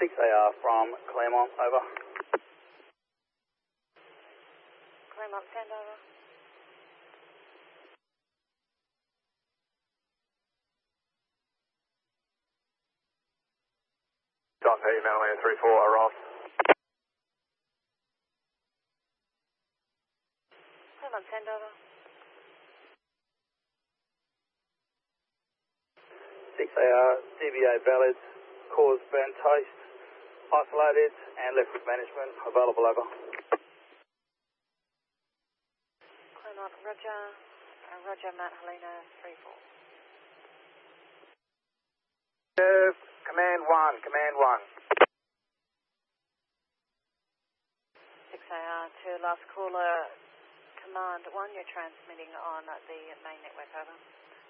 6AR from Claremont, over. Claremont, stand over. Dot P, Mountaineer 3-4, Ross. Claremont, stand over. 6AR, DBA valid, cause burn toast, isolated and left with management, available, over. Claremont, Roger. Roger, Mount Helena 3-4. Command 1, Command 1. 6AR to last caller, Command 1, you're transmitting on the main network, over.